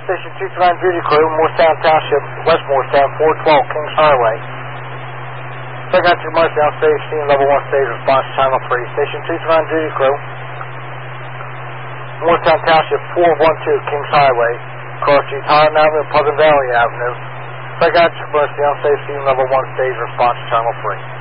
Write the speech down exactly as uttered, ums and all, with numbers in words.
Station two three nine duty crew, Morristown Township, West Morristown, four twelve Kings Highway. Check out your Morristown Station, level one stage response, channel three. Station two three nine duty crew, Morristown Township, four one two Kings Highway, across East Highland Avenue, Pleasant Valley Avenue. Check out your Morristown Station, level one stage response, channel three.